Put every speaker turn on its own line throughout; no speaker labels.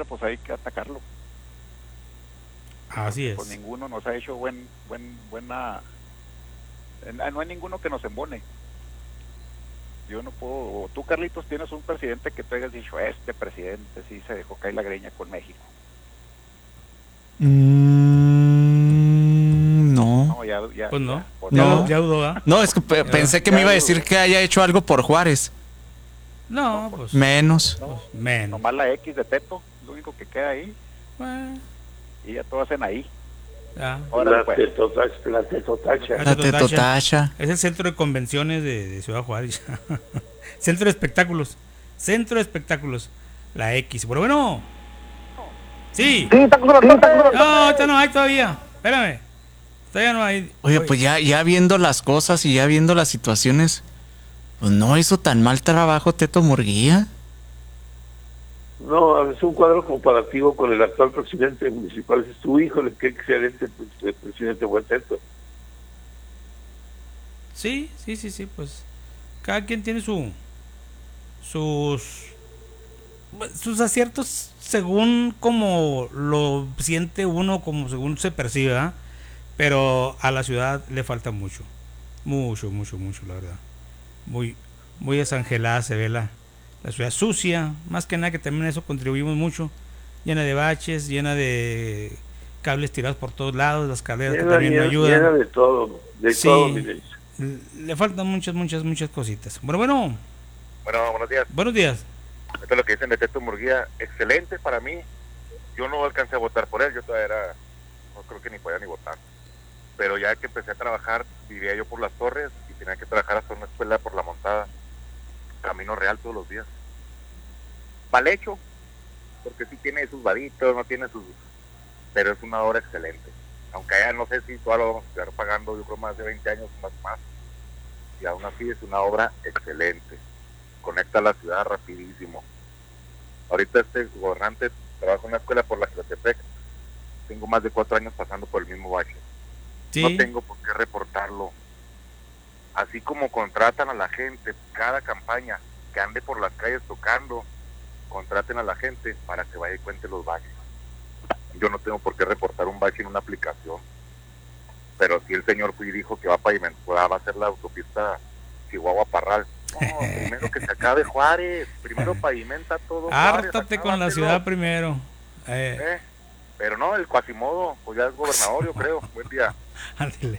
contra, pues hay que atacarlo.
Así es.
Pues ninguno nos ha hecho buena... No hay ninguno que nos embone. Yo no puedo... Tú, Carlitos, tienes un presidente que tú hayas dicho, este presidente sí se dejó caer la greña con México.
No.
No,
Pues no.
pues
No.
Ya dudó, ¿ah?
No, es que pensé que me iba a decir que haya hecho algo por Juárez.
No, pues
Menos.
No,
menos.
nomás la X de Teto, lo único que queda ahí,
Bueno,
y ya todos hacen ahí.
ya.
Órale, pues.
La tetotacha.
La tetotacha.
Es el centro de convenciones de Ciudad Juárez. Centro de espectáculos. Centro de espectáculos. La X. Pero bueno. Sí. No, esta no hay todavía. Espérame. Todavía no hay.
Oye, pues ya viendo las cosas y ya viendo las situaciones, pues no hizo tan mal trabajo Teto Murguía.
No, es un cuadro comparativo con el actual presidente municipal. Es tu hijo, qué excelente el presidente Hueteto.
Sí, pues. Cada quien tiene sus aciertos según como lo siente uno, como según se percibe, ¿eh? Pero a la ciudad le falta mucho, la verdad. Muy desangelada se ve la ciudad sucia, más que nada, que también eso contribuimos mucho, llena de baches, llena de cables tirados por todos lados, las carreras que también no ayudan.
Llena de todo,
Sí,
todo, mire.
le faltan muchas cositas. Bueno,
Bueno, buenos días.
buenos días.
Esto es lo que dicen de Teto Murguía. Excelente para mí. Yo no alcancé a votar por él. Yo todavía no creo que ni podía ni votar. Pero ya que empecé a trabajar, vivía yo por las Torres y tenía que trabajar hasta una escuela por la Montada. Camino Real todos los días. Mal hecho, porque sí tiene sus vaditos, no tiene sus... Pero es una obra excelente. Aunque allá no sé si todavía lo vamos a quedar pagando, yo creo más de 20 años más. Y aún así es una obra excelente. Conecta la ciudad rapidísimo. Ahorita este gobernante trabaja en una escuela por la Xiotepec. Tengo más de 4 años pasando por el mismo bache.
Sí.
No tengo por qué reportarlo. Así como contratan a la gente, cada campaña que ande por las calles tocando, contraten a la gente para que vaya y cuente los baches. Yo no tengo por qué reportar un bache en una aplicación. Pero si el señor fue y dijo que va a hacer la autopista Chihuahua-Parral. No, primero que se acabe Juárez, primero pavimenta todo Juárez.
Hártate con la ciudad primero.
Pero no, el Quasimodo, pues ya es gobernador, yo creo. Buen día.
Ándale.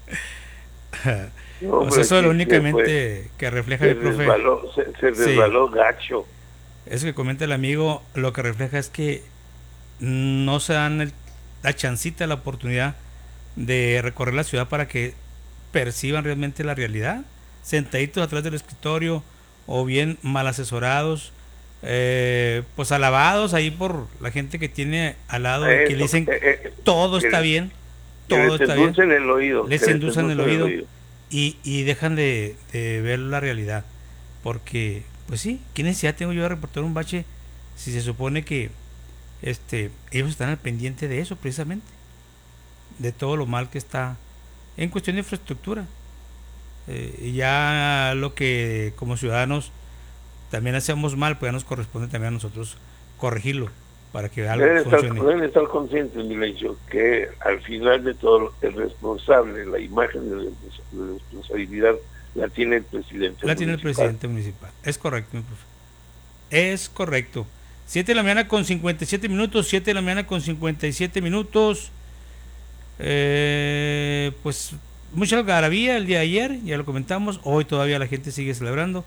No,
Pues eso es lo
sí,
únicamente que refleja el profe.
Se resbaló gacho.
Eso que comenta el amigo, lo que refleja es que no se dan la chancita, la oportunidad de recorrer la ciudad para que perciban realmente la realidad, sentaditos atrás del escritorio o bien mal asesorados, pues alabados ahí por la gente que tiene al lado, que le dicen todo está bien, todo está bien, les endulzan el oído y dejan de ver la realidad, porque pues sí, ¿qué necesidad tengo yo de reportar un bache si se supone que ellos están al pendiente de eso, precisamente de todo lo mal que está en cuestión de infraestructura? Y ya lo que como ciudadanos también hacemos mal, pues ya nos corresponde también a nosotros corregirlo para que algo funcione.
Deben estar conscientes, Milenio, que al final de todo el responsable, la imagen de la responsabilidad la tiene el presidente.
La tiene el presidente municipal. Es correcto, mi profe. Es correcto. 7 de la mañana con 57 minutos, 7 de la mañana con 57 minutos. Pues mucha algarabía el día de ayer, ya lo comentamos. Hoy todavía la gente sigue celebrando.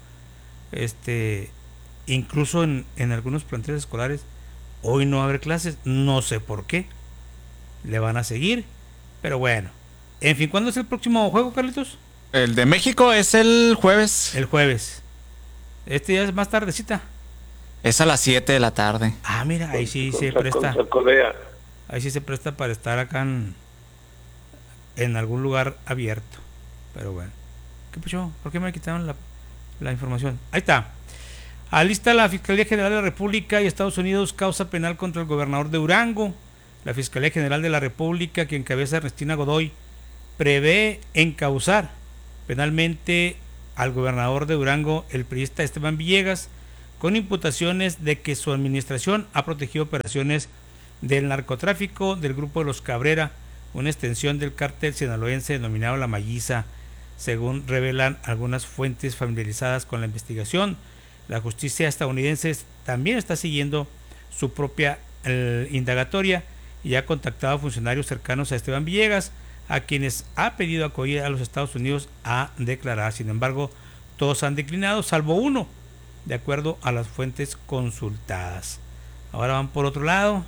Incluso en algunos planteles escolares, hoy no va a haber clases, no sé por qué. Le van a seguir, pero bueno. En fin, ¿cuándo es el próximo juego, Carlitos?
El de México es el jueves.
El jueves. Ya es más tardecita.
Es a las 7 de la tarde.
Ah, mira, ahí sí se presta. Ahí sí se presta para estar acá en algún lugar abierto. Pero bueno. ¿Qué pasó? ¿Por qué me quitaron la información? Ahí está. Alista la Fiscalía General de la República y Estados Unidos causa penal contra el gobernador de Durango. La Fiscalía General de la República, que encabeza Ernestina Godoy, prevé encausar penalmente al gobernador de Durango, el priista Esteban Villegas, con imputaciones de que su administración ha protegido operaciones del narcotráfico del grupo de los Cabrera, una extensión del cártel sinaloense denominado La Malliza, según revelan algunas fuentes familiarizadas con la investigación. La justicia estadounidense también está siguiendo su propia indagatoria y ha contactado a funcionarios cercanos a Esteban Villegas, a quienes ha pedido acudir a los Estados Unidos a declarar. Sin embargo, todos han declinado, salvo uno, de acuerdo a las fuentes consultadas. Ahora van por otro lado,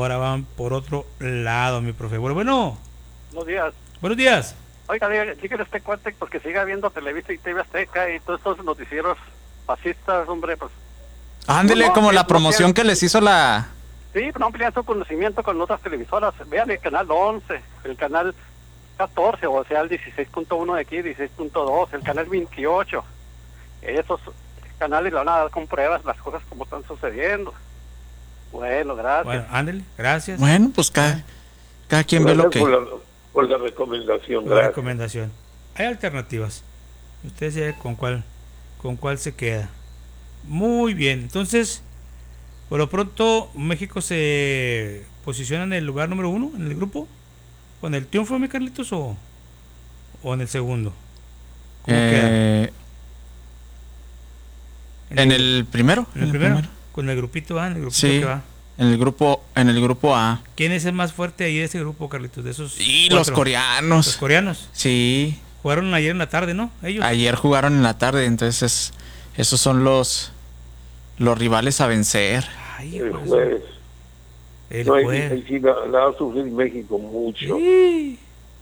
mi profe. Bueno.
Buenos días.
Buenos días.
Oiga, dígale este cuate porque siga viendo Televisa y TV Azteca y todos estos noticieros fascistas, hombre, pues...
Ándele, como la promoción que les hizo la...
Sí, pero no amplían su conocimiento con otras televisoras. Vean el canal 11, el canal 14, o sea, el 16.1 de aquí, 16.2, el canal 28. Esos canales le van a dar con pruebas las cosas como están sucediendo. Bueno, gracias.
Bueno, ándele, gracias.
Bueno, pues cada quien ve lo que...
Por la recomendación.
La recomendación. Hay alternativas. Usted sabe con cuál se queda. Muy bien, entonces, por lo pronto, México se posiciona en el lugar número 1 en el grupo. ¿Con el triunfo, mi Carlitos, o en el segundo? ¿Cómo queda?
En el primero.
¿En el primero? Con el grupito A, en el grupito
sí,
que va.
En el grupo A.
¿Quién es el más fuerte ahí de ese grupo, Carlitos? De esos
y
4.
Los coreanos.
Los coreanos.
Sí.
Jugaron ayer en la tarde, ¿no? Ellos.
Ayer jugaron en la tarde, entonces esos son los rivales a vencer.
Ay,
el
pues,
jueves.
El
No,
jueves.
ahí sí la va a sufrir México mucho.
Sí.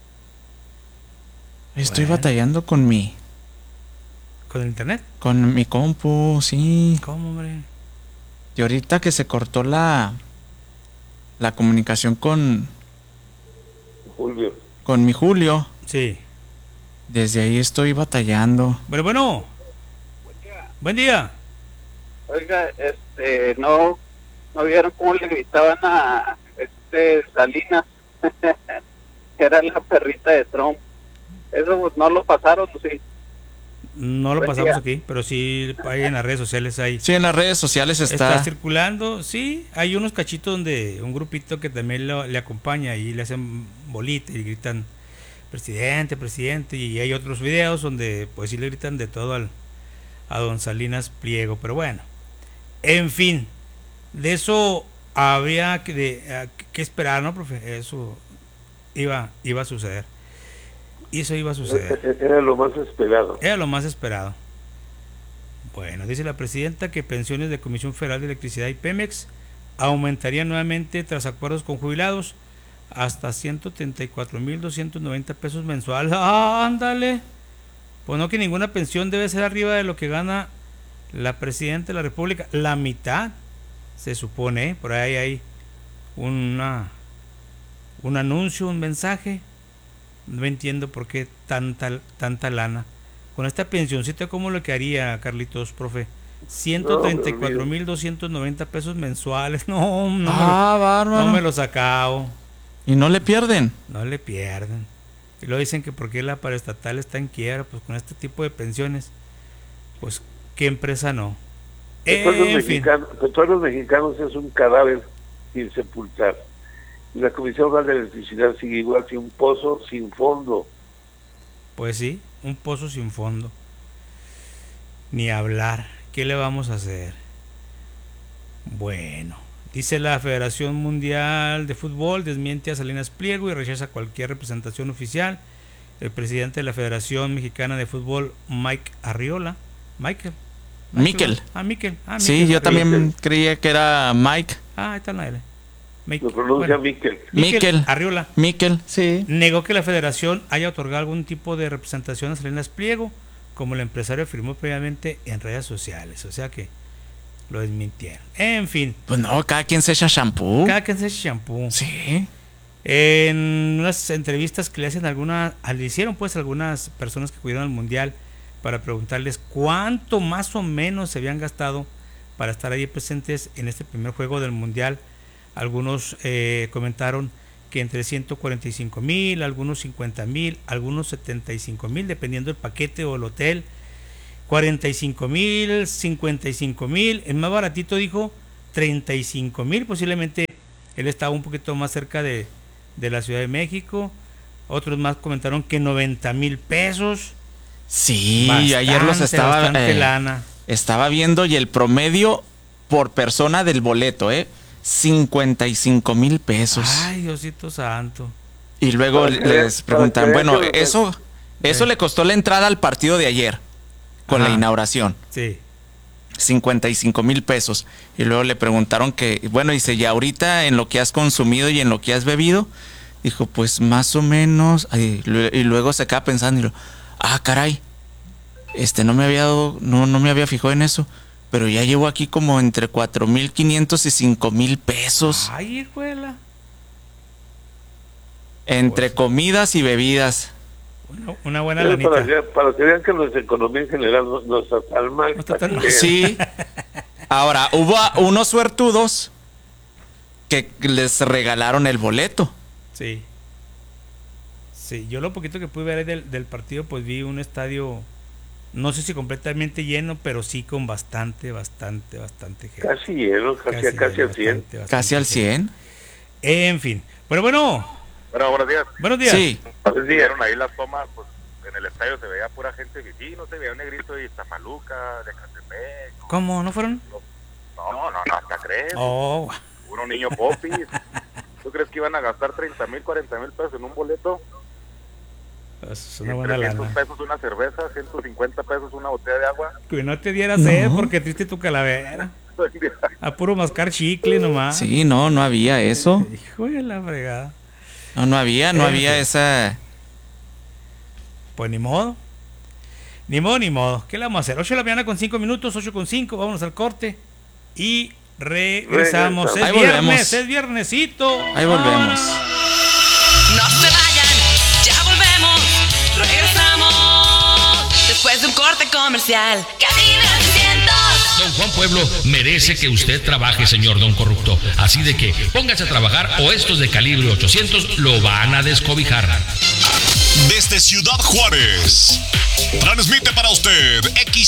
Estoy batallando con mi
internet.
Con mi compu, sí.
¿Cómo, hombre?
Y ahorita que se cortó la comunicación con
Julio.
Con mi Julio.
Sí.
Desde ahí estoy batallando.
Pero bueno. Buen día.
Oiga, no vieron cómo le gritaban a Salinas, que era la perrita de Trump. Eso pues, no lo pasaron, sí.
No lo pasamos aquí, pero sí hay en las redes sociales.
Sí, en las redes sociales
está circulando. Sí, hay unos cachitos donde un grupito que también le acompaña y le hacen bolita y gritan presidente, presidente. Y hay otros videos donde pues sí le gritan de todo a don Salinas Pliego. Pero bueno, en fin, de eso había que esperar, ¿no, profe? Eso iba a suceder. Y eso iba a suceder.
Era lo más esperado.
Era lo más esperado. Bueno, dice la presidenta que pensiones de Comisión Federal de Electricidad y Pemex aumentarían nuevamente tras acuerdos con jubilados hasta 134,290 pesos mensuales. ¡Ándale! Pues no, que ninguna pensión debe ser arriba de lo que gana la presidenta de la República. La mitad, se supone, por ahí hay un anuncio, un mensaje. No entiendo por qué tanta lana. Con esta pensioncita, ¿cómo lo que haría, Carlitos, profe? 134,290 pesos mensuales. No me lo sacao.
¿Y no le pierden?
No le pierden. Y luego dicen que porque la paraestatal está en quiebra, pues con este tipo de pensiones, pues ¿qué empresa no?
Petróleos Mexicanos es un cadáver sin sepultar. La Comisión Federal de Electricidad sigue igual, sin un pozo, sin fondo.
Pues sí, un pozo sin fondo. Ni hablar. ¿Qué le vamos a hacer? Bueno, dice la Federación Mundial de Fútbol, desmiente a Salinas Pliego y rechaza cualquier representación oficial. El presidente de la Federación Mexicana de Fútbol, Mikel.
Sí, yo también creía que era Mike.
Ahí está la L.
Lo pronuncia Mikel.
Arriola.
Mikel, sí.
Negó que la federación haya otorgado algún tipo de representación a Salinas Pliego, como el empresario afirmó previamente en redes sociales. O sea que lo desmintieron. En fin.
Pues no, cada quien se echa shampoo.
Sí. En unas entrevistas que le hicieron pues algunas personas que cuidaron el mundial para preguntarles cuánto más o menos se habían gastado para estar ahí presentes en este primer juego del mundial. Algunos comentaron que entre 145,000, algunos 50,000, algunos 75,000, dependiendo del paquete o el hotel. 45,000, 55,000. El más baratito dijo 35,000. Posiblemente él estaba un poquito más cerca de la Ciudad de México. Otros más comentaron que 90,000 pesos.
Sí,
Bastante,
ayer los
bastante lana.
estaba viendo y el promedio por persona del boleto, 55,000 pesos.
Ay, Diosito santo.
Y luego
Para que
les preguntan,
vean
bueno,
que-
eso le costó la entrada al partido de ayer, con la
Ajá.
inauguración.
Sí.
55,000 pesos. Y luego le preguntaron que, bueno, dice, y ahorita en lo que has consumido y en lo que has bebido, dijo, pues más o menos. Y luego se acaba pensando y lo, caray, no me había dado, no me había fijado en eso, pero ya llevo aquí como entre 4,500 y 5,000 pesos
Ay, hijuela.
entre comidas y bebidas.
Una buena
Pero
lanita.
para que vean que nuestra economía en general no está tan mal.
No está tan
para
mal.
que vean.
Sí. Ahora, hubo unos suertudos que les regalaron el boleto.
Sí. Sí, yo lo poquito que pude ver del partido, pues vi un estadio, no sé si completamente lleno, pero sí con bastante gente.
Casi lleno, casi al 100.
Casi al 100.
En fin. Pero bueno,
Bueno, buenos días.
buenos días.
Sí.
Buenos días.
Vieron ahí las tomas, pues en el estadio se veía pura gente vecino, se veía un negrito de Iztapaluca, de Catepec.
¿Cómo? ¿No fueron?
No, hasta crees.
Oh,
Unos niños popis. ¿Tú crees que iban a gastar 30,000, 40,000 pesos en un boleto?
es una buena
300
lana.
pesos una cerveza, 150 pesos una botella de agua.
Que no te diera sed porque triste tu calavera. A puro mascar chicle nomás.
Sí, no había eso.
Hijo de la fregada.
No había esa.
Pues ni modo. Ni modo. ¿Qué le vamos a hacer? 8 de la mañana con 5 minutos, 8:05. Vámonos al corte. Y regresamos.
Ahí volvemos.
Es viernesito.
Ahí volvemos.
No se vayan, ya volvemos, regresamos después de un corte comercial. Cabina 600.
Don Juan Pueblo merece que usted trabaje, señor Don Corrupto. Así de que póngase a trabajar o estos de calibre 800 lo van a descobijar.
Desde Ciudad Juárez, transmite para usted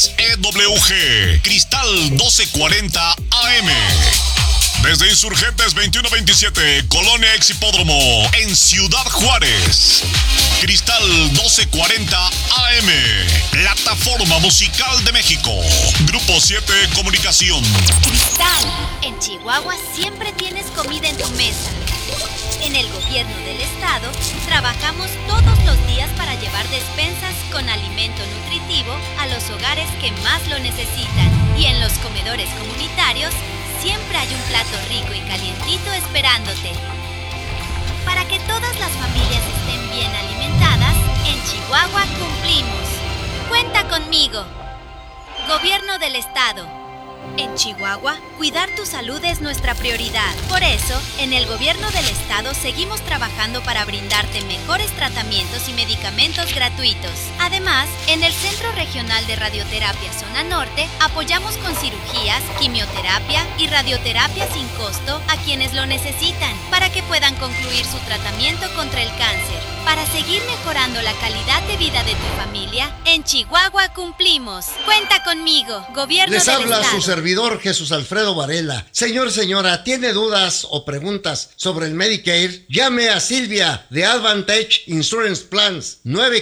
XEWG Cristal 1240 AM. Desde Insurgentes 2127, Colonia Ex Hipódromo, en Ciudad Juárez. Cristal 1240 AM, Plataforma Musical de México. Grupo 7 Comunicación.
Cristal, en Chihuahua siempre tienes comida en tu mesa. En el gobierno del estado, trabajamos todos los días para llevar despensas con alimento nutritivo a los hogares que más lo necesitan. Y en los comedores comunitarios, siempre hay un plato rico y calientito esperándote. Para que todas las familias estén bien alimentadas, en Chihuahua cumplimos. Cuenta conmigo. Gobierno del Estado. En Chihuahua, cuidar tu salud es nuestra prioridad. Por eso, en el Gobierno del Estado seguimos trabajando para brindarte mejores tratamientos y medicamentos gratuitos. Además, en el Centro Regional de Radioterapia Zona Norte, apoyamos con cirugías, quimioterapia y radioterapia sin costo a quienes lo necesitan, para que puedan concluir su tratamiento contra el cáncer. Para seguir mejorando la calidad de vida de tu familia, en Chihuahua cumplimos. Cuenta conmigo, Gobierno
Les
del
habla
Estado.
su servidor Jesús Alfredo Varela. Señor, señora, ¿tiene dudas o preguntas sobre el Medicare? Llame a Silvia de Advantage Insurance Plans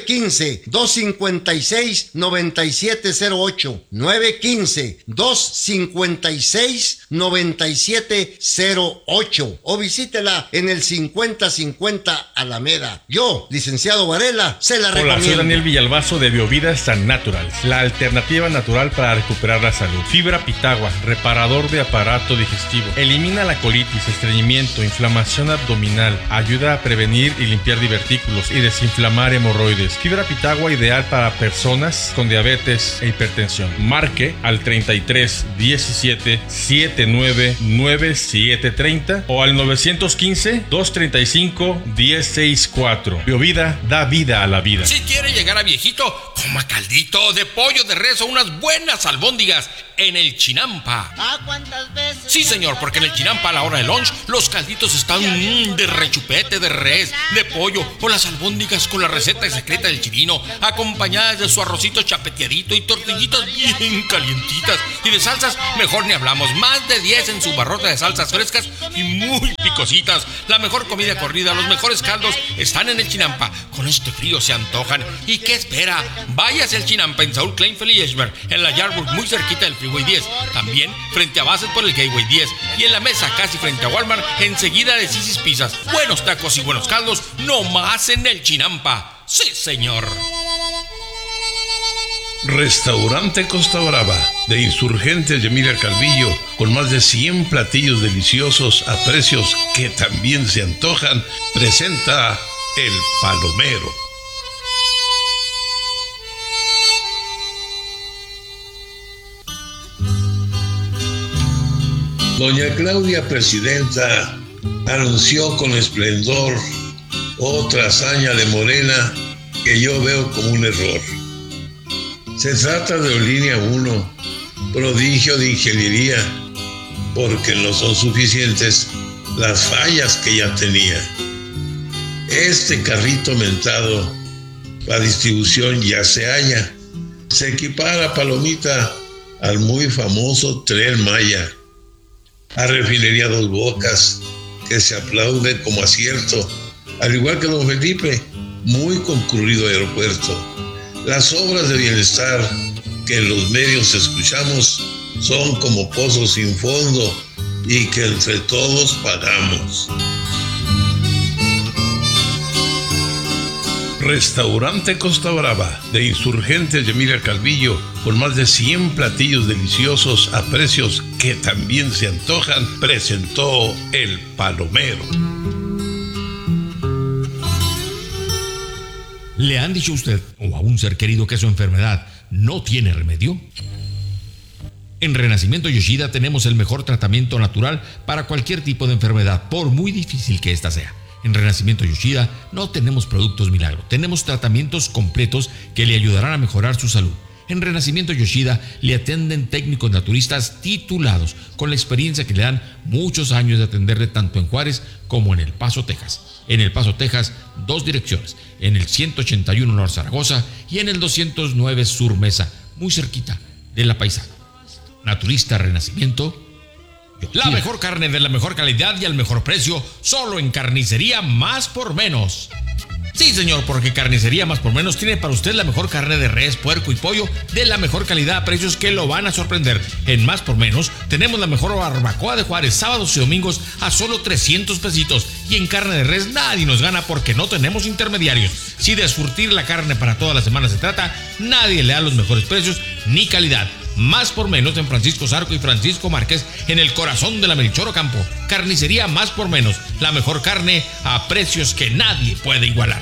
915-256-9708 915-256-9708 o visítela en el 5050 Alameda. Yo, licenciado Varela, se la
Hola, soy
recomiendo.
Daniel Villalbazo de Biovida San Natural, la alternativa natural para recuperar la salud. Fibra Pitagua, reparador de aparato digestivo. Elimina la colitis, estreñimiento, inflamación abdominal. Ayuda a prevenir y limpiar divertículos y desinflamar hemorroides. Fibra Pitagua ideal para personas con diabetes e hipertensión. Marque al 33 17 79 9730 o al 915 235 1064. Bienvenido. Biovida da vida a la vida.
Si quiere llegar a viejito, coma caldito de pollo de res o unas buenas albóndigas en el Chinampa.
¿Cuántas veces?
Sí, señor, porque en el Chinampa a la hora del lunch los calditos están de rechupete, de res, de pollo o las albóndigas con la receta secreta del chirino, acompañadas de su arrocito chapeteadito y tortillitas bien calientitas. Y de salsas, mejor ni hablamos. Más de 10 en su barrota de salsas frescas y muy picositas. La mejor comida corrida, los mejores caldos están en el Chinampa. Con este frío se antojan. ¿Y qué espera? Váyase al Chinampa en Saúl Kleinfeld y Eschberg, en la Yardburg, muy cerquita del Freeway 10. También frente a Bassett por el Gateway 10. Y en la mesa casi frente a Walmart, enseguida de Sisi's Pizzas. Buenos tacos y buenos caldos, no más en el Chinampa. Sí, señor.
Restaurante Costa Brava, de Insurgentes de Emilia Calvillo, con más de 100 platillos deliciosos a precios que también se antojan, presenta El Palomero. Doña Claudia Presidenta anunció con esplendor otra hazaña de Morena que yo veo como un error. Se trata de Línea 1, prodigio de ingeniería, porque no son suficientes las fallas que ya tenía. Este carrito mentado, la distribución ya se halla. Se equipara, Palomita, al muy famoso Tren Maya, a Refinería Dos Bocas, que se aplaude como acierto, al igual que Don Felipe, muy concurrido aeropuerto. Las obras de bienestar que en los medios escuchamos son como pozos sin fondo y que entre todos pagamos. Restaurante Costa Brava, de Insurgentes de Emilia Calvillo, con más de 100 platillos deliciosos a precios que también se antojan, presentó El Palomero.
¿Le han dicho a usted o a un ser querido que su enfermedad no tiene remedio? En Renacimiento Yoshida tenemos el mejor tratamiento natural para cualquier tipo de enfermedad, por muy difícil que ésta sea. En Renacimiento Yoshida no tenemos productos milagro, tenemos tratamientos completos que le ayudarán a mejorar su salud. En Renacimiento Yoshida le atienden técnicos naturistas titulados, con la experiencia que le dan muchos años de atenderle tanto en Juárez como en El Paso, Texas. En El Paso, Texas, 2 direcciones, en el 181 North Zaragoza y en el 209 Sur Mesa, muy cerquita de La Paisana. Naturista Renacimiento Yoshida. La mejor carne de la mejor calidad y al mejor precio, solo en Carnicería Más por Menos. Sí, señor, porque Carnicería Más por Menos tiene para usted la mejor carne de res, puerco y pollo de la mejor calidad a precios que lo van a sorprender. En Más por Menos tenemos la mejor barbacoa de Juárez, sábados y domingos a solo 300 pesitos. Y en carne de res nadie nos gana porque no tenemos intermediarios. Si de surtir la carne para toda la semana se trata, nadie le da los mejores precios ni calidad. Más por Menos en Francisco Zarco y Francisco Márquez, en el corazón de la Melchor Ocampo. Carnicería Más por Menos, la mejor carne a precios que nadie puede igualar.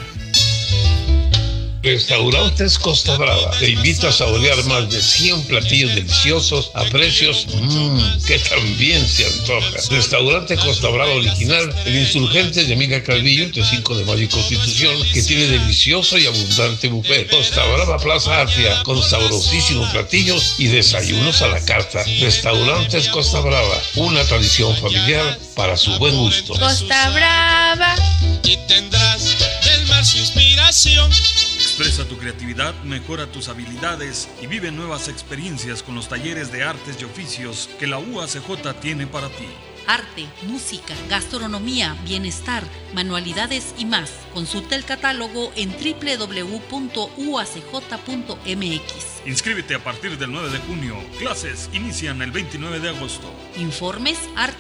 Restaurantes Costa Brava te invita a saborear más de 100 platillos deliciosos a precios que también se antojan. Restaurante Costa Brava original, el Insurgentes de Emilia Calvillo, entre 5 de Mayo y Constitución, que tiene delicioso y abundante buffet. Costa Brava Plaza Atria, con sabrosísimos platillos y desayunos a la carta. Restaurantes Costa Brava, una tradición familiar para su buen gusto.
Costa Brava.
Y tendrás del mar su inspiración.
Expresa tu creatividad, mejora tus habilidades y vive nuevas experiencias con los talleres de artes y oficios que la UACJ tiene para ti.
Arte, música, gastronomía, bienestar, manualidades y más. Consulta el catálogo en www.uacj.mx.
Inscríbete a partir del 9 de junio. Clases inician el 29 de agosto.
Informes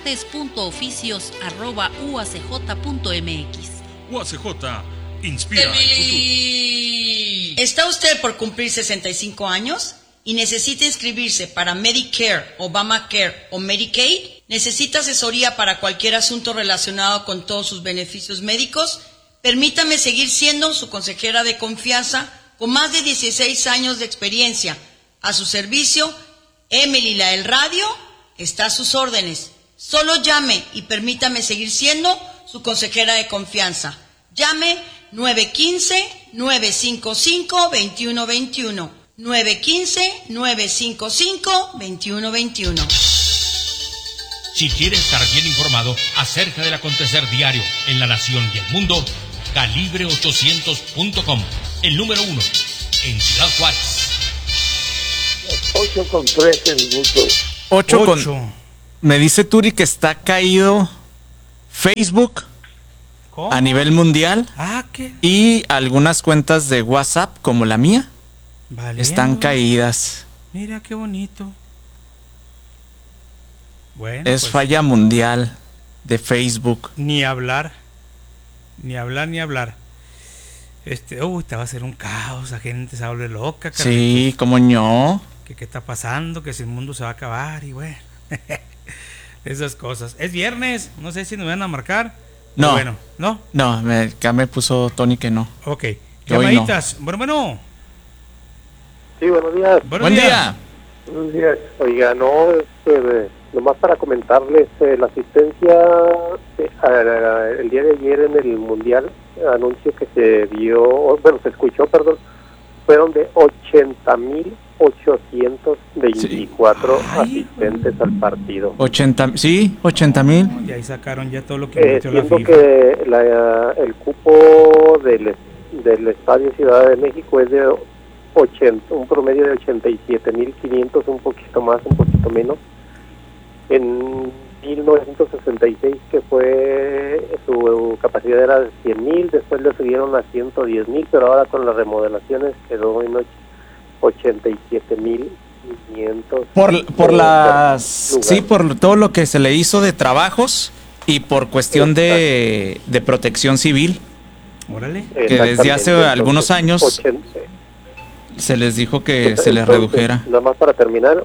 artes.oficios@uacj.mx.
UACJ inspira el futuro.
¿Está usted por cumplir 65 años y necesita inscribirse para Medicare, Obamacare o Medicaid? ¿Necesita asesoría para cualquier asunto relacionado con todos sus beneficios médicos? Permítame seguir siendo su consejera de confianza con más de 16 años de experiencia. A su servicio, Emily la del Radio está a sus órdenes. Solo llame y permítame seguir siendo su consejera de confianza. Llame 915-955-2121. 915-955-2121.
Si quiere estar bien informado acerca del acontecer diario en la nación y el mundo, calibre800.com, el número 1 en Ciudad Juárez.
8:13 minutos.
8. Me dice Turi que está caído Facebook.
¿Cómo?
A nivel mundial.
¿qué?
Y algunas cuentas de WhatsApp, como la mía, están caídas.
Mira qué bonito. Bueno,
es
pues,
falla mundial de Facebook.
Ni hablar. Ni hablar. Te va a ser un caos, la gente se vuelve loca.
Sí, como no.
¿Qué está pasando? Que si el mundo se va a acabar y bueno. Esas cosas. Es viernes, no sé si nos van a marcar.
No.
Bueno, ¿no?
No, ya me puso Tony que no.
Ok. Llamaditas. No. Bueno.
Sí, buenos días.
Buen día.
Buenos días. Oiga, no, nomás para comentarles la asistencia el día de ayer en el Mundial, anuncio que se se escuchó, fueron de 80,824 asistentes al partido.
80,000.
Y ahí sacaron ya todo lo que metió la
siendo
FIFA.
que el cupo del Estadio Ciudad de México es de un promedio de 87,500, un poquito más, un poquito menos. En 1966, que fue su capacidad era de 100,000, después le subieron a 110,000, pero ahora con las remodelaciones quedó en 87,500.
Por todo lo que se le hizo de trabajos y por cuestión de protección civil.
Órale.
Que desde hace algunos años se les dijo que se les redujera.
Nada más para terminar,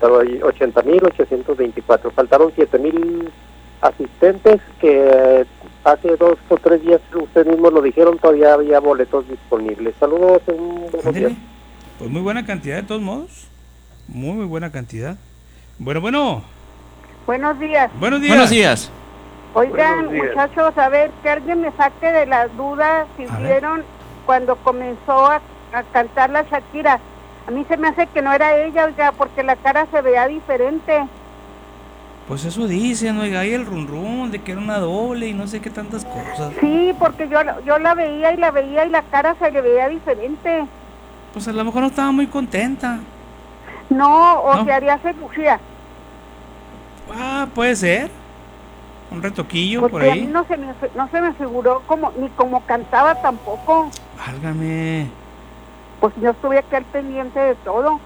80,824. Faltaron 7,000 asistentes que hace 2 o 3 días ustedes mismos lo dijeron, todavía había boletos disponibles. Saludos, buenos días.
Pues muy buena cantidad de todos modos. Muy buena cantidad. Bueno.
Buenos días.
Buenos
días.
Oigan, muchachos, a ver, que alguien me saque de las dudas si vieron cuando comenzó a cantar la Shakira. A mí se me hace que no era ella, oiga, porque la cara se veía diferente.
Pues eso dicen, oiga, hay el run de que era una doble y no sé qué tantas cosas.
Sí, porque yo la veía y la cara se le veía diferente.
Pues a lo mejor no estaba muy contenta.
No, se haría cirugía.
Puede ser. Un retoquillo
porque
por ahí.
A mí no se me figuró ni como cantaba tampoco.
Válgame.
Pues yo estuve aquí al pendiente de todo.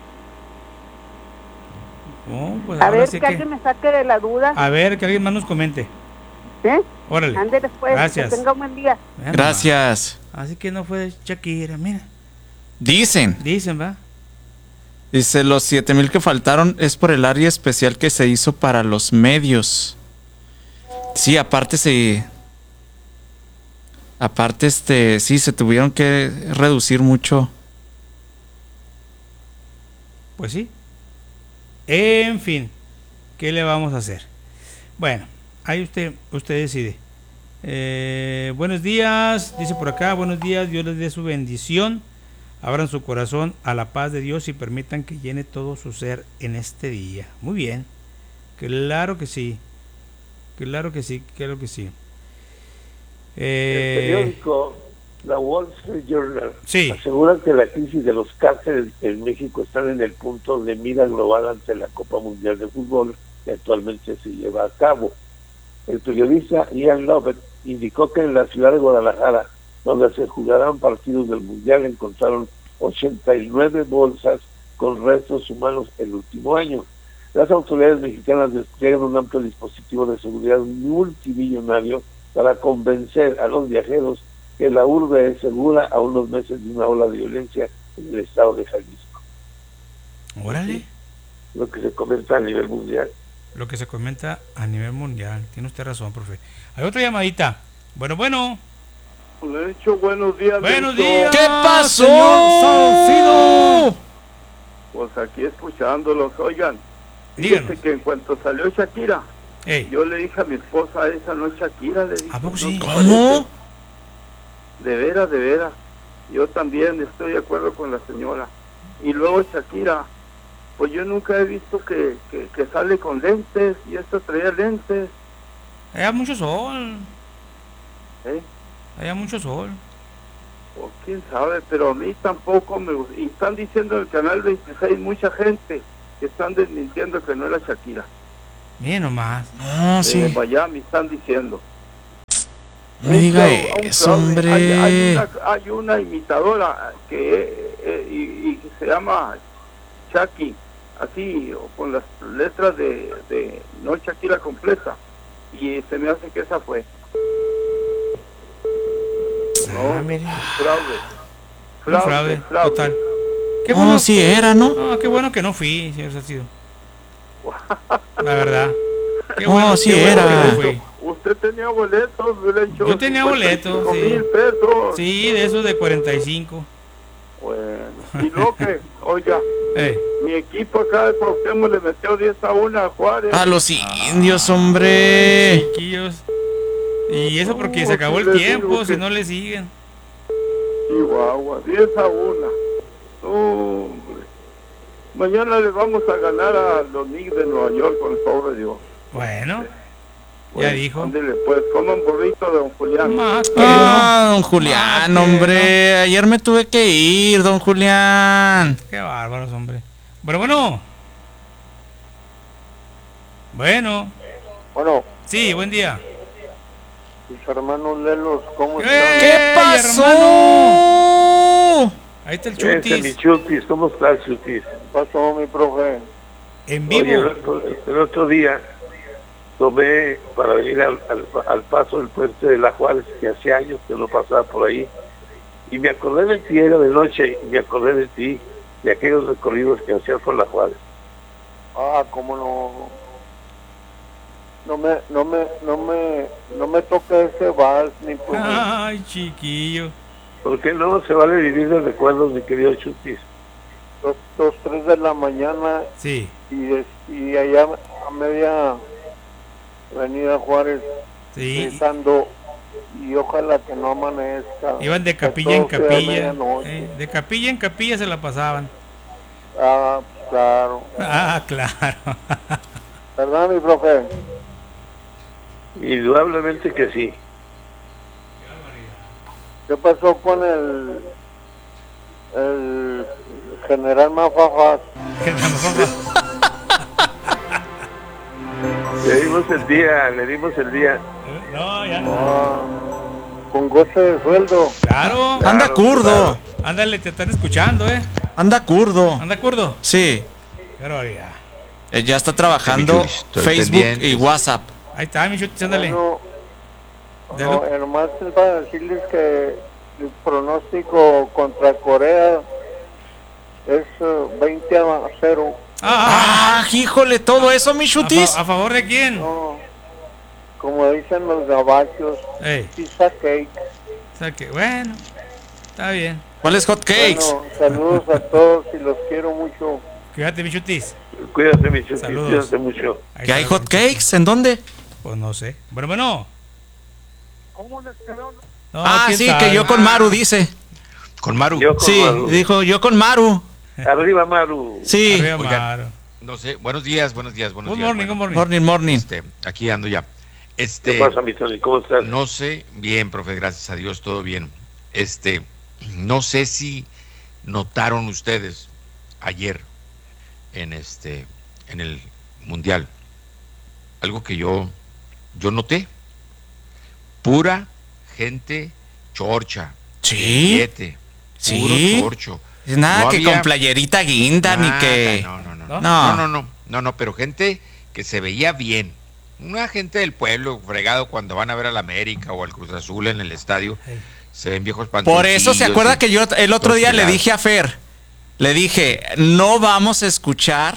Pues
a ver, que alguien me saque de la duda.
A ver, que alguien más nos comente. Órale.
Ande después.
Gracias.
Que tenga un buen día.
Gracias.
Así que no fue Shakira, mira.
Dicen,
¿va?
Dice, los 7,000 que faltaron es por el área especial que se hizo para los medios. Sí, aparte sí, se tuvieron que reducir mucho.
Pues sí. En fin, ¿qué le vamos a hacer? Bueno, ahí usted decide. Buenos días, dice por acá, buenos días, Dios les dé su bendición. Abran su corazón a la paz de Dios y permitan que llene todo su ser en este día. Muy bien. Claro que sí. Claro que sí.
El periódico The Wall Street Journal asegura que la crisis de los cárteles en México están en el punto de mira global ante la Copa Mundial de Fútbol que actualmente se lleva a cabo. El periodista Ian Lovett indicó que en la ciudad de Guadalajara, donde se jugarán partidos del Mundial, encontraron 89 bolsas con restos humanos el último año. Las autoridades mexicanas despliegan un amplio dispositivo de seguridad multimillonario para convencer a los viajeros que la urbe es segura a unos meses de una ola de violencia en el estado de Jalisco.
Órale.
Lo que se comenta a nivel mundial.
Tiene usted razón, profe. Hay otra llamadita. Bueno.
Le he dicho buenos días.
Buenos días.
¿Qué pasó?
Señor Salcido.
Pues aquí escuchándolos, oigan.
Díganos.
Fíjate que en cuanto salió Shakira, yo le dije a mi esposa, esa no es Shakira, le dije.
¿A poco sí?
¿Cómo?
de veras. Yo también estoy de acuerdo con la señora. Y luego Shakira, pues yo nunca he visto que sale con lentes, y esta traía lentes.
Hay mucho sol.
¿Eh?
Hay mucho sol.
O quién sabe, pero a mí tampoco me gusta. Y están diciendo en el canal 26 mucha gente que están desmintiendo que no era Shakira.
Bien nomás.
No, sí.
De Miami están diciendo.
No diga eso, hombre.
Hay una imitadora que se llama Shaki, así, o con las letras de no Shakira completa, y se me hace que esa fue.
Fraude, total.
Qué bueno, sí era, ¿no?
No, qué bueno que no fui, señor Salcido. La verdad. Qué
sí era.
Que no fui.
Usted tenía boletos,
yo tenía boletos, sí.
5,000 pesos.
Sí, de esos de 45.
Bueno, y lo que, oiga, mi equipo acá de Cuauhtémoc le metió 10-1 a Juárez.
A los indios, hombre.
Chiquillos. Y eso porque se acabó el tiempo, si no le siguen.
Chihuahua, 10-1. Hombre. Mañana le vamos a ganar a los Knicks de Nueva York con el favor de Dios.
Bueno, ya dijo.
Ándele, pues, coman burrito de don Julián.
Don Julián, hombre. Ayer me tuve que ir, don Julián.
Qué bárbaros, hombre. Bueno. Bueno. Sí, buen día.
Mis hermanos Lelos, ¿cómo están?
¿Qué pasó?
Hermano? Ahí está el Chutis.
Mi Chutis, ¿cómo estás, Chutis?
¿Qué pasó, mi profe?
En vivo.
Oye, el otro día tomé para venir al paso del puente de la Juárez, que hace años que no pasaba por ahí, y me acordé de ti, era de noche, y me acordé de ti, de aquellos recorridos que hacías por la Juárez.
Cómo no. No me toque ese vals ni por...
Ay, chiquillo.
¿Por qué no se vale vivir de recuerdos, mi querido Chutis?
2-3 de la mañana.
Sí.
Y allá a media avenida Juárez, gritando, y ojalá que no amanezca.
Iban de capilla en capilla. De capilla en capilla se la pasaban.
Claro.
Claro.
¿Verdad, mi profe?
Indudablemente que sí.
¿Qué pasó con el general Mafajas?
Le dimos el día.
No, ya no.
Con goce de sueldo.
Claro.
Anda curdo.
Claro. Ándale, te están escuchando,
Anda curdo. Sí.
Qué barbaridad.
Ya está trabajando Facebook y WhatsApp.
Ahí está, mi Chutis, ándale.
Nomás es para decirles que el pronóstico contra Corea es 20-0.
Híjole, todo eso, mi Chutis.
¿A favor de quién?
No, como dicen los gabachos, pizza cake.
Bueno, está bien.
¿Cuáles hot cakes?
Bueno, saludos a todos y los quiero mucho.
Cuídate, mi Chutis.
Cuídate, mi Chutis.
Saludos.
Cuídate mucho.
¿Que hay hot cakes? ¿En dónde?
Pues no sé. Bueno.
¿Cómo les quedó?
Sí, sabe? Que yo con Maru, dice.
¿Con Maru?
Maru. Dijo yo con Maru.
Arriba, Maru.
Sí.
Arriba, Maru.
No sé, buenos días.
Good morning.
Aquí ando ya.
¿Qué pasa, mi Tony? ¿Cómo estás?
No sé, bien, profe, gracias a Dios, todo bien. No sé si notaron ustedes ayer en el Mundial algo que yo noté. Pura gente chorcha.
Sí.
Puro chorcho.
Es nada que con playerita guinda ni que...
No, pero gente que se veía bien. Una gente del pueblo fregado cuando van a ver al América o al Cruz Azul en el estadio. Se ven viejos pantalones.
Por eso se acuerda que yo el otro día le dije a Fer, no vamos a escuchar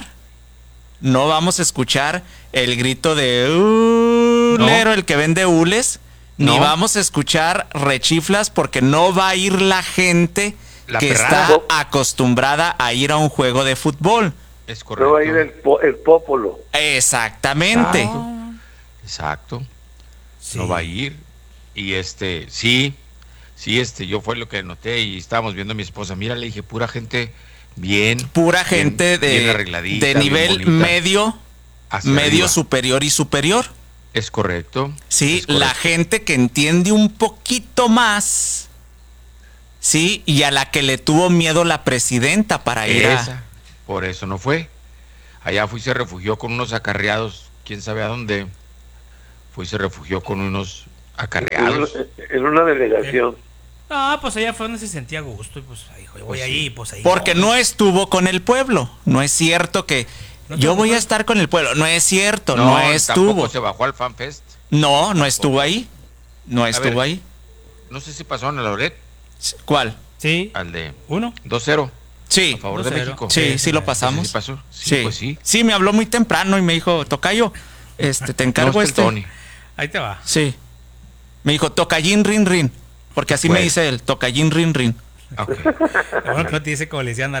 el grito de ulero, el que vende hules, ni vamos a escuchar rechiflas porque no va a ir la gente que está acostumbrada a ir a un juego de fútbol.
Es correcto.
No va a ir el popolo.
Exactamente.
Exacto.
Sí.
No va a ir. Y sí,
Sí, yo fue lo que noté y estábamos viendo a mi esposa. Mira, le dije, pura gente bien.
Pura gente
bien arregladita,
de nivel medio
arriba.
Superior y superior.
Es correcto.
Sí, la gente que entiende un poquito más, sí, y a la que le tuvo miedo la presidenta para ir
Por eso no fue. Allá fue y se refugió con unos acarreados, quién sabe a dónde. Fue y se refugió con unos acarreados.
En una delegación.
No, pues allá fue donde se sentía a gusto y pues voy ahí, pues ahí.
Porque no estuvo con el pueblo. No es cierto que yo voy a estar con el pueblo. No es cierto, no estuvo.
Tampoco se bajó al FanFest.
No estuvo ahí. No estuvo ahí.
No sé si pasó en el Loret.
¿Cuál?
Sí.
Al de
2-0.
Sí.
A favor de México.
Sí, lo pasamos.
¿Sí pasó? Sí, pues sí.
Sí, me habló muy temprano y me dijo, tocayo, te encargo
Tony.
Ahí te va.
Sí. Me dijo, tocallín, rin. Porque así me dice él, tocallín, rin.
Okay.
Bueno, que no te dice como le decían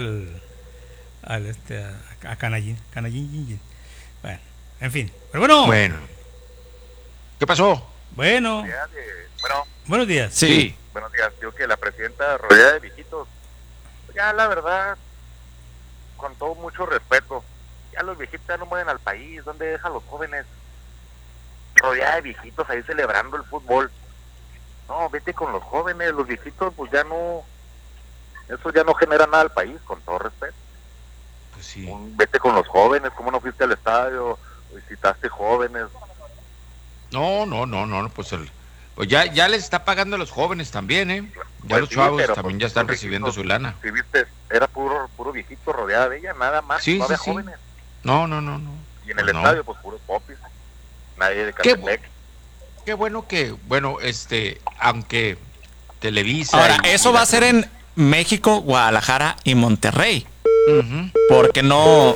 a Canallín. Bueno, en fin. Pero bueno.
Bueno. ¿Qué pasó?
Bueno. Buenos días.
Sí.
Buenos días. Digo que la presidenta rodeada de viejitos, ya la verdad, con todo mucho respeto, ya los viejitos ya no mueven al país. ¿Dónde dejan los jóvenes? Rodeada de viejitos ahí celebrando el fútbol. No, vete con los jóvenes, los viejitos pues ya no, eso ya no genera nada al país, con todo respeto.
Pues sí.
Vete con los jóvenes, ¿cómo no fuiste al estadio? Visitaste jóvenes.
No, pues ya les está pagando a los jóvenes también, Ya
Pues
los
sí,
chavos
pero,
también
pues,
ya están
los
recibiendo
viejitos,
su lana.
Si viste, era puro viejito rodeada de ella, nada más,
Sí,
no había
sí.
jóvenes.
No.
Y en el estadio, pues puros popis, nadie de Catepec.
Qué bueno que, aunque Televisa...
Ahora, eso va a ser en México, Guadalajara y Monterrey. Porque no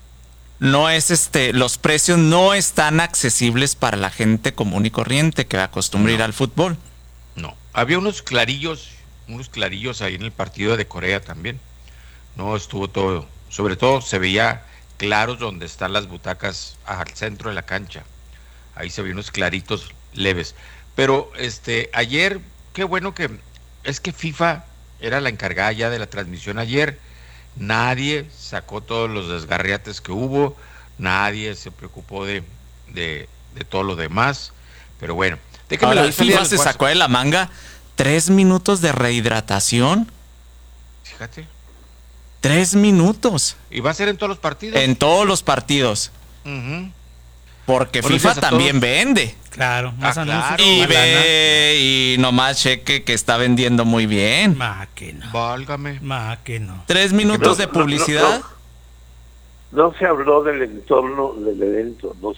es los precios no están accesibles para la gente común y corriente que acostumbra ir al fútbol.
No, había unos clarillos ahí en el partido de Corea también. No estuvo todo, sobre todo se veía claros donde están las butacas al centro de la cancha. Ahí se veían unos claritos leves. Pero ayer, qué bueno que FIFA era la encargada ya de la transmisión ayer. Nadie sacó todos los desgarriates que hubo, nadie se preocupó de todo lo demás. Pero bueno,
ahora el FIFA se sacó de la manga 3 minutos de rehidratación.
Fíjate.
3 minutos.
¿Y va a ser en todos los partidos?
En todos los partidos. Porque FIFA también vende.
Claro, más anuncios.
Y ve y nomás cheque que está vendiendo muy bien.
Que no.
Válgame.
Que no.
3 minutos de publicidad.
No se habló del entorno del evento. No.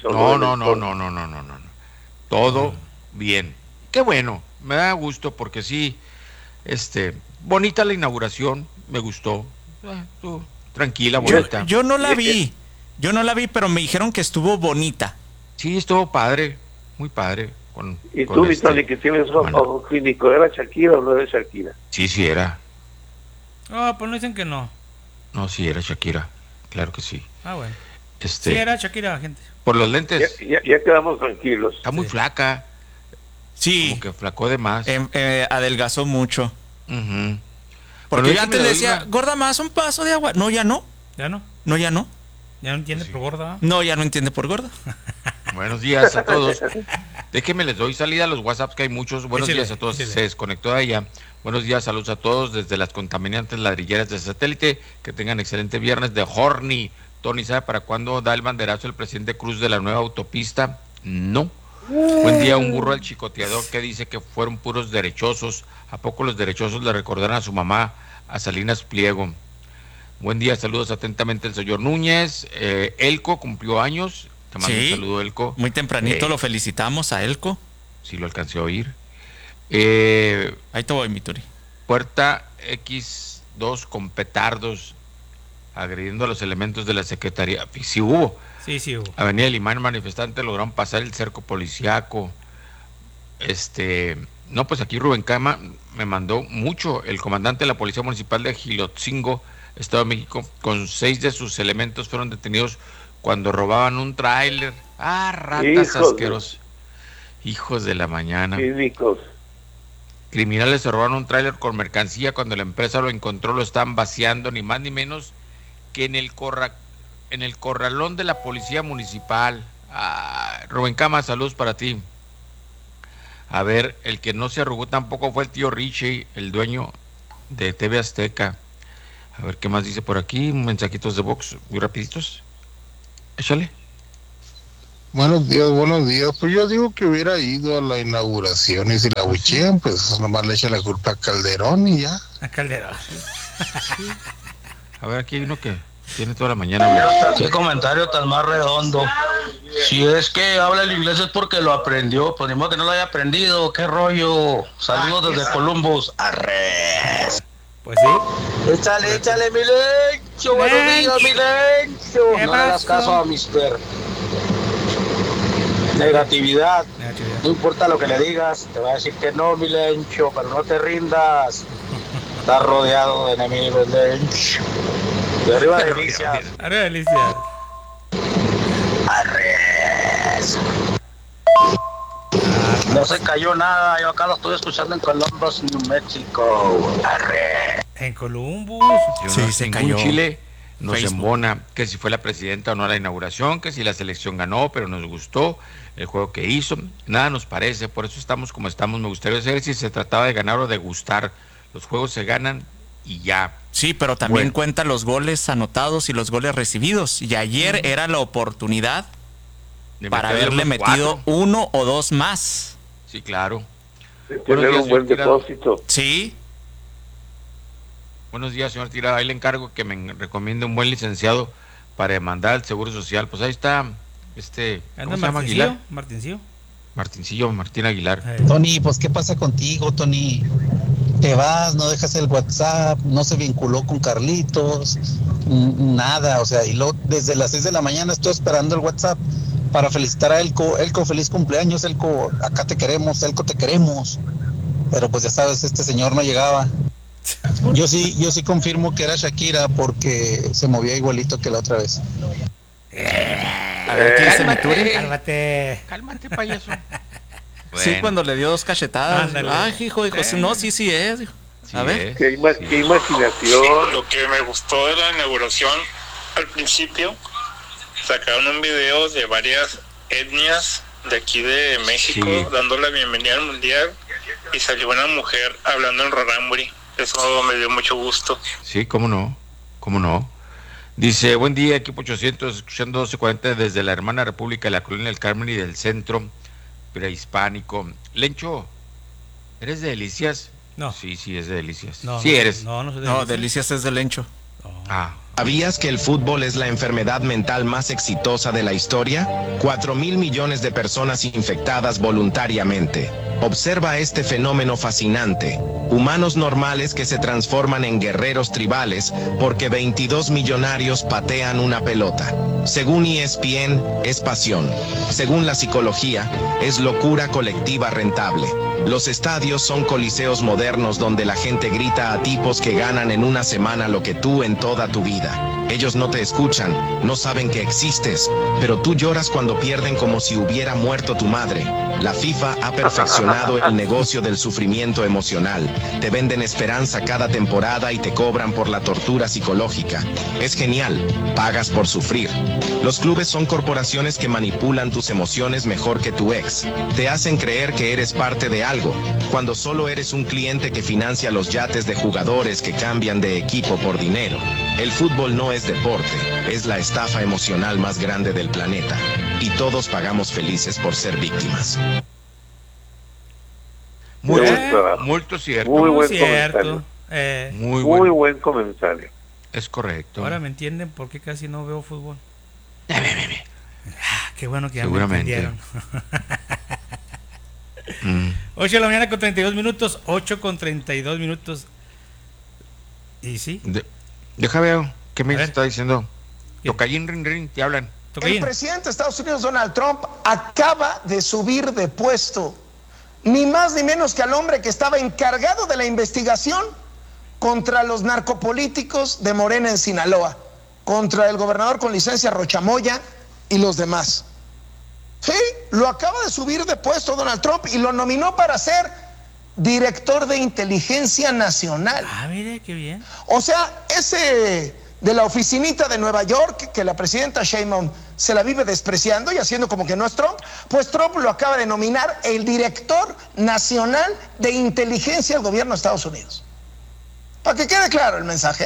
Todo bien. Qué bueno. Me da gusto porque sí, bonita la inauguración. Me gustó. Tranquila, bonita.
Yo no la vi. Pero me dijeron que estuvo bonita.
Sí, estuvo padre, muy padre.
Y tú, Vitali, que tienes ojo clínico, ¿era Shakira o no era Shakira?
Sí era.
Pues no dicen que no.
No, sí era Shakira, claro que sí.
Bueno. Sí era Shakira, gente.
Por los lentes.
Ya quedamos tranquilos.
Está muy flaca.
Sí.
Como que flacó de más.
Adelgazó mucho. Porque yo antes le decía, gorda, más un paso de agua. No, ya no.
¿Ya no?
No, ya no.
¿Ya no entiende por gorda?
No, ya no entiende por gorda.
Buenos días a todos. Déjenme les doy salida a los WhatsApps, que hay muchos. Buenos días a todos. Se desconectó de ella. Buenos días, saludos a todos desde las contaminantes ladrilleras de Satélite. Que tengan excelente viernes de Horny. Tony, ¿sabe para cuándo da el banderazo el presidente Cruz de la nueva autopista? No. Buen día, un burro al chicoteador que dice que fueron puros derechosos. ¿A poco los derechosos le recordaron a su mamá, a Salinas Pliego? Buen día, saludos atentamente el señor Núñez. Elco cumplió años. Te mando un saludo, Elco.
Muy tempranito lo felicitamos a Elco.
Sí, lo alcancé a oír.
Ahí te voy, mi Turi.
Puerta X2 con petardos agrediendo a los elementos de la Secretaría. Sí hubo.
Sí hubo.
Avenida Limán, manifestantes lograron pasar el cerco policiaco. No, pues aquí Rubén Cama me mandó mucho. El comandante de la Policía Municipal de Gilotzingo, Estado de México, con 6 de sus elementos fueron detenidos cuando robaban un tráiler. Ratas asqueros. Hijos de la mañana.
Cínicos.
Criminales se robaron un tráiler con mercancía. Cuando la empresa lo encontró, lo estaban vaciando, ni más ni menos que en el corralón de la policía municipal. Rubén Cama, saludos para ti. A ver, el que no se arrugó tampoco fue el tío Richie, el dueño de TV Azteca. A ver qué más dice por aquí, mensajitos de Vox, muy rapiditos. Échale.
Buenos días. Pues yo digo que hubiera ido a la inauguración y si la buchean, pues nomás le echa la culpa a Calderón y ya.
A Calderón.
A ver, aquí hay uno que tiene toda la mañana.
Qué comentario tan más redondo. Si es que habla el inglés es porque lo aprendió, pues ni modo que no lo haya aprendido. Qué rollo. Saludos desde Columbus. Arre.
Pues sí.
Échale, mi Lencho. Buenos días, mi Lencho. No le hagas caso a Mr. Negatividad. No importa lo que le digas, te va a decir que no, mi Lencho, pero no te rindas. Estás rodeado de enemigos, Lencho. De arriba Delicias.
Arriba Delicias.
Arres. No se cayó nada, yo acá lo estoy escuchando en Columbus, New Mexico. Arre.
En Columbus.
Sí, se cayó. Chile nos embona que si fue la presidenta o no a la inauguración, que si la selección ganó, pero nos gustó el juego que hizo. Nada nos parece, por eso estamos como estamos. Me gustaría saber si se trataba de ganar o de gustar. Los juegos se ganan y ya.
Sí, pero también cuentan los goles anotados y los goles recibidos. Y ayer era la oportunidad para haberle metido 1 o 2 más.
Sí, claro.
Tener un buen depósito.
Sí.
Buenos días, señor Tirado. Ahí le encargo que me recomiende un buen licenciado para demandar al Seguro Social. Pues ahí está, ¿cómo se llama? Aguilar. Martincillo, Martín Aguilar.
Tony, pues ¿qué pasa contigo, Tony? Te vas, no dejas el WhatsApp, no se vinculó con Carlitos, nada, o sea, y luego desde las 6 de la mañana estoy esperando el WhatsApp para felicitar a Elco, feliz cumpleaños, Elco, acá te queremos, Elco, te queremos, pero pues ya sabes, este señor no llegaba. Yo sí confirmo que era Shakira porque se movía igualito que la otra vez.
A ver, ¿qué dice Mituri?
Cálmate, payaso.
Sí, cuando le dio 2 cachetadas. Ay, hijo, no, sí es. Hijo.
Sí, a ver. Qué imaginación.
Lo que me gustó de la inauguración, al principio, sacaron un video de varias etnias de aquí de México, dando la bienvenida al Mundial, y salió una mujer hablando en Rarámuri. Eso me dio mucho gusto.
Sí, cómo no. Dice, buen día, equipo 800, escuchando 1240 desde la hermana República de la Colonia del Carmen y del Centro Prehispánico. Lencho, ¿eres de Delicias?
No.
Sí, es de Delicias.
No,
sí eres.
No soy de Delicias.
No, Delicias es de Lencho.
¿Sabías que el fútbol es la enfermedad mental más exitosa de la historia? 4.000 millones de personas infectadas voluntariamente. Observa este fenómeno fascinante. Humanos normales que se transforman en guerreros tribales porque 22 millonarios patean una pelota. Según ESPN, es pasión. Según la psicología, es locura colectiva rentable. Los estadios son coliseos modernos donde la gente grita a tipos que ganan en una semana lo que tú en toda tu vida. Ellos no te escuchan, no saben que existes, pero tú lloras cuando pierden como si hubiera muerto tu madre. La FIFA ha perfeccionado el negocio del sufrimiento emocional. Te venden esperanza cada temporada y te cobran por la tortura psicológica. Es genial, pagas por sufrir. Los clubes son corporaciones que manipulan tus emociones mejor que tu ex. Te hacen creer que eres parte de algo, cuando solo eres un cliente que financia los yates de jugadores que cambian de equipo por dinero. El fútbol no es deporte, es la estafa emocional más grande del planeta. Y todos pagamos felices por ser víctimas.
Muy cierto.
Muy buen comentario. Muy buen comentario.
Es correcto.
Ahora me entienden por qué casi no veo fútbol. Qué bueno que ya me entendieron. 8 de la mañana con 32 minutos. 8 con 32 minutos. ¿Y sí?
Deja ver, ¿qué me está diciendo? Tocayín, rin, rin, te hablan.
El presidente de Estados Unidos, Donald Trump, acaba de subir de puesto, ni más ni menos que al hombre que estaba encargado de la investigación contra los narcopolíticos de Morena en Sinaloa, contra el gobernador con licencia Rochamoya y los demás. Sí, lo acaba de subir de puesto Donald Trump y lo nominó para ser director de inteligencia nacional.
Ah, mire, qué bien.
O sea, ese de la oficinita de Nueva York, que la presidenta Sheinbaum se la vive despreciando y haciendo como que no es Trump, pues Trump lo acaba de nominar el director nacional de inteligencia del gobierno de Estados Unidos. Para que quede claro el mensaje.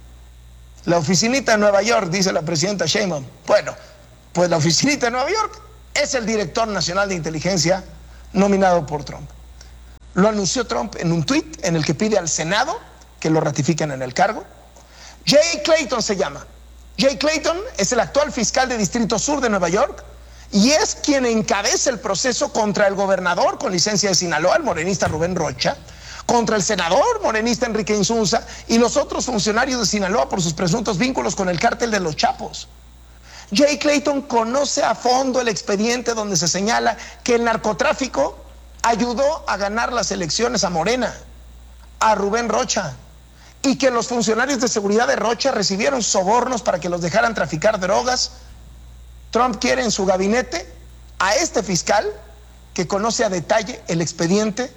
La oficinita de Nueva York, dice la presidenta Sheinbaum. Bueno, pues la oficinita de Nueva York es el director nacional de inteligencia nominado por Trump. Lo anunció Trump en un tuit en el que pide al Senado que lo ratifiquen en el cargo. Jay Clayton se llama. Jay Clayton es el actual fiscal de Distrito Sur de Nueva York y es quien encabeza el proceso contra el gobernador con licencia de Sinaloa, el morenista Rubén Rocha, contra el senador morenista Enrique Insunza y los otros funcionarios de Sinaloa por sus presuntos vínculos con el cártel de los Chapos. Jay Clayton conoce a fondo el expediente donde se señala que el narcotráfico ayudó a ganar las elecciones a Morena, a Rubén Rocha, y que los funcionarios de seguridad de Rocha recibieron sobornos para que los dejaran traficar drogas. Trump quiere en su gabinete a este fiscal que conoce a detalle el expediente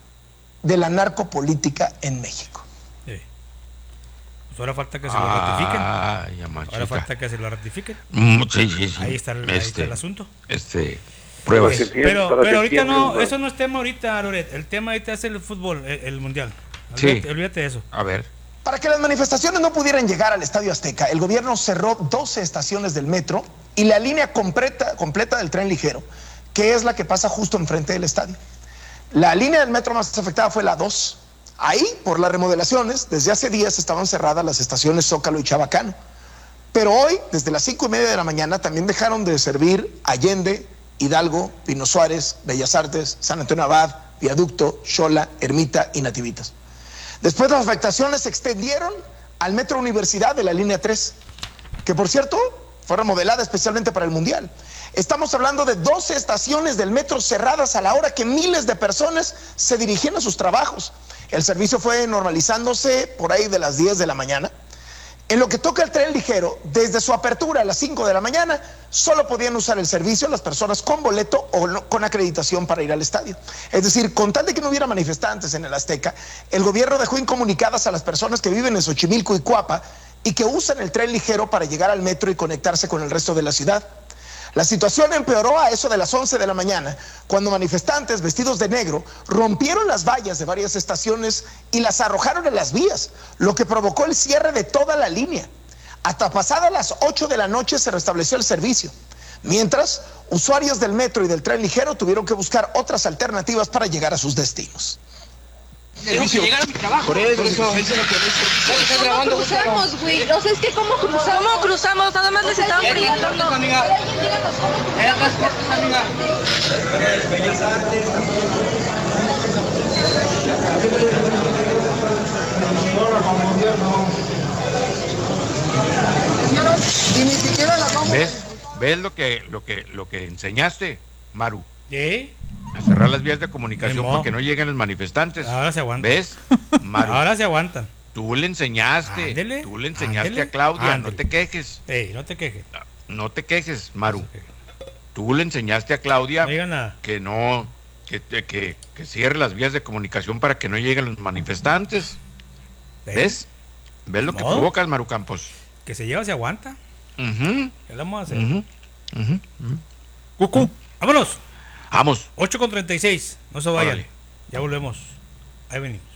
de la narcopolítica en México.
Sí. Pues ahora falta que se lo ratifiquen. Ahora falta que se lo ratifiquen.
Sí.
Ahí está el asunto.
Pruebas.
Pero ahorita no, eso no es tema ahorita, Loret. El tema ahorita es el fútbol, el mundial. Olvídate de eso.
A ver.
Para que las manifestaciones no pudieran llegar al Estadio Azteca, el gobierno cerró 12 estaciones del metro y la línea completa del tren ligero, que es la que pasa justo enfrente del estadio. La línea del metro más afectada fue la 2. Ahí, por las remodelaciones, desde hace días estaban cerradas las estaciones Zócalo y Chabacano. Pero hoy, desde las 5:30 de la mañana, también dejaron de servir Allende, Hidalgo, Pino Suárez, Bellas Artes, San Antonio Abad, Viaducto, Xola, Ermita y Nativitas. Después las afectaciones se extendieron al Metro Universidad de la línea 3, que por cierto fue remodelada especialmente para el Mundial. Estamos hablando de 12 estaciones del metro cerradas a la hora que miles de personas se dirigían a sus trabajos. El servicio fue normalizándose por ahí de las 10 de la mañana. En lo que toca el tren ligero, desde su apertura a las 5 de la mañana, solo podían usar el servicio las personas con boleto o con acreditación para ir al estadio. Es decir, con tal de que no hubiera manifestantes en el Azteca, el gobierno dejó incomunicadas a las personas que viven en Xochimilco y Cuapa y que usan el tren ligero para llegar al metro y conectarse con el resto de la ciudad. La situación empeoró a eso de las 11 de la mañana, cuando manifestantes vestidos de negro rompieron las vallas de varias estaciones y las arrojaron en las vías, lo que provocó el cierre de toda la línea. Hasta pasadas las 8 de la noche se restableció el servicio. Mientras, usuarios del metro y del tren ligero tuvieron que buscar otras alternativas para llegar a sus destinos.
Tengo que llegar a mi trabajo. Por eso estás grabando. ¿Cómo cruzamos, güey? No sé, es que ¿cómo cruzamos? ¿Cómo cruzamos? Nada más necesitamos preguntando. Amiga. Era transportes, amiga. Bellas Artes.
Y ni siquiera la vamos.
¿Ves lo que enseñaste, Maru?
¿Sí?
A cerrar las vías de comunicación para que no lleguen los manifestantes.
Ahora se aguantan.
¿Ves, Maru?
Ahora se aguantan.
Tú le enseñaste. A Claudia. No te quejes.
No te quejes.
No te quejes, Maru. Tú le enseñaste a Claudia que cierre las vías de comunicación para que no lleguen los manifestantes. ¿Ves? ¿Ves lo que provocas, Maru Campos?
Que se lleva, se aguanta. ¿Qué le vamos a hacer?
Cucú.
Vámonos.
Vamos.
8:36. No se vayan. Ya volvemos. Ahí venimos.